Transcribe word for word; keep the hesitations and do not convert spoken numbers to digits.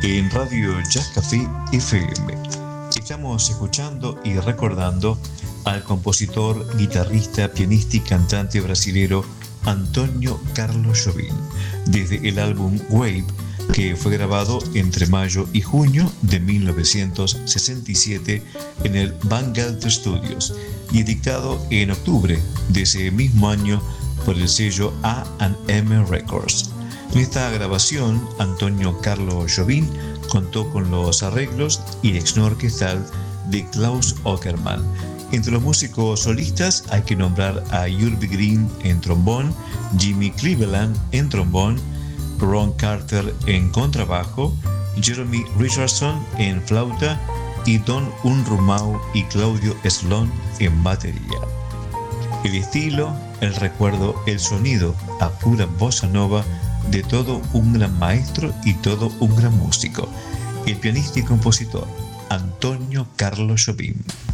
en Radio Jazz Café F M. Estamos escuchando y recordando al compositor, guitarrista, pianista y cantante brasilero Antônio Carlos Jobim, desde el álbum Wave, que fue grabado entre mayo y junio de mil novecientos sesenta y siete en el Vanguard Studios y editado en octubre de ese mismo año por el sello A and M Records. En esta grabación, Antônio Carlos Jobim contó con los arreglos y dirección orquestal de Klaus Åkerman. Entre los músicos solistas hay que nombrar a Jurby Green en trombón, Jimmy Cleveland en trombón, Ron Carter en contrabajo, Jeremy Richardson en flauta y Don Unrumau y Claudio Sloan en batería. El estilo, el recuerdo, el sonido a pura bossa nova de todo un gran maestro y todo un gran músico, el pianista y compositor Antônio Carlos Jobim.